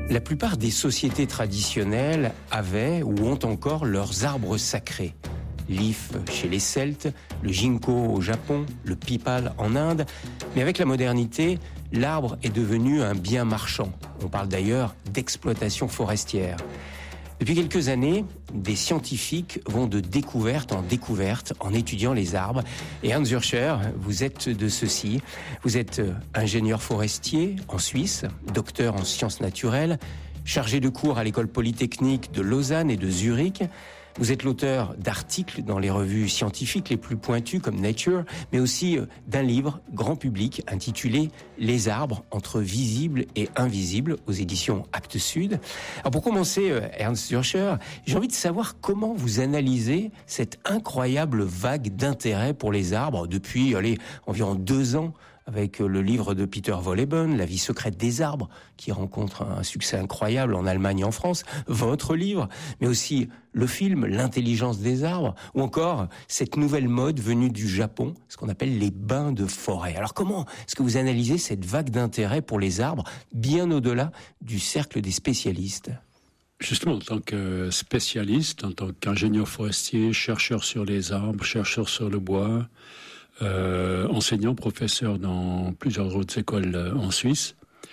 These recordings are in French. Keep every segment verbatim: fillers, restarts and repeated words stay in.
La plupart des sociétés traditionnelles avaient ou ont encore leurs arbres sacrés. L'if chez les Celtes, le ginkgo au Japon, le pipal en Inde. Mais avec la modernité, l'arbre est devenu un bien marchand. On parle d'ailleurs d'exploitation forestière. Depuis quelques années, des scientifiques vont de découverte en découverte en étudiant les arbres. Et Hans Zürcher, vous êtes de ceux-ci. Vous êtes ingénieur forestier en Suisse, docteur en sciences naturelles, chargé de cours à l'école polytechnique de Lausanne et de Zurich. Vous êtes l'auteur d'articles dans les revues scientifiques les plus pointues comme Nature, mais aussi d'un livre grand public intitulé « Les arbres entre visibles et invisibles » aux éditions Actes Sud. Alors pour commencer, Ernst Zürcher, j'ai envie de savoir comment vous analysez cette incroyable vague d'intérêt pour les arbres depuis allez, environ deux ans, avec le livre de Peter Wohlleben, La vie secrète des arbres, qui rencontre un succès incroyable en Allemagne et en France, votre livre, mais aussi le film L'intelligence des arbres, ou encore cette nouvelle mode venue du Japon, ce qu'on appelle les bains de forêt. Alors comment est-ce que vous analysez cette vague d'intérêt pour les arbres, bien au-delà du cercle des spécialistes ? Justement, en tant que spécialiste, en tant qu'ingénieur forestier, chercheur sur les arbres, chercheur sur le bois, Euh, enseignant, professeur dans plusieurs autres écoles euh, en Suisse,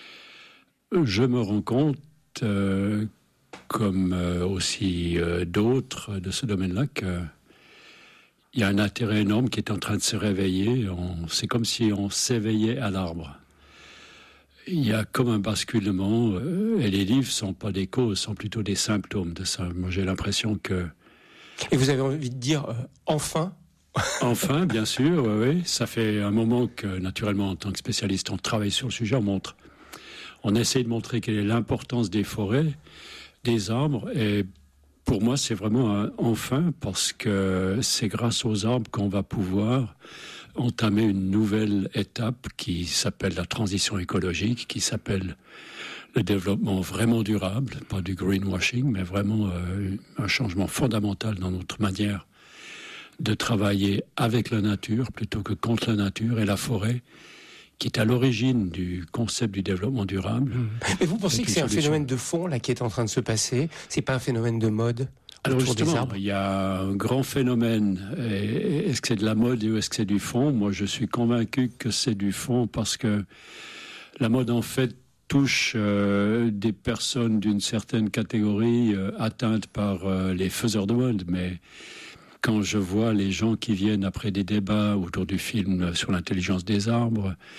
je me rends compte, euh, comme euh, aussi euh, d'autres de ce domaine-là, qu'il y a un intérêt énorme qui est en train de se réveiller. On, c'est comme si on s'éveillait à l'arbre. Il y a comme un basculement, euh, et les livres ne sont pas des causes, sont plutôt des symptômes de ça. Moi, j'ai l'impression que... Et vous avez envie de dire, euh, enfin Enfin, bien sûr, oui, oui. Ça fait un moment que, naturellement, en tant que spécialiste, on travaille sur le sujet, on montre, on essaie de montrer quelle est l'importance des forêts, des arbres, et pour moi, c'est vraiment un enfin, parce que c'est grâce aux arbres qu'on va pouvoir entamer une nouvelle étape qui s'appelle la transition écologique, qui s'appelle le développement vraiment durable, pas du greenwashing, mais vraiment euh, un changement fondamental dans notre manière de travailler avec la nature plutôt que contre la nature, et la forêt qui est à l'origine du concept du développement durable. Mais vous pensez que c'est un phénomène de fond là qui est en train de se passer ? C'est pas un phénomène de mode ? Alors justement, il y a un grand phénomène. Est-ce que c'est de la mode ou est-ce que c'est du fond ? Moi, je suis convaincu que c'est du fond parce que la mode, en fait, touche euh, des personnes d'une certaine catégorie euh, atteintes par euh, les faiseurs de mode, mais quand je vois les gens qui viennent après des débats autour du film sur l'intelligence des arbres,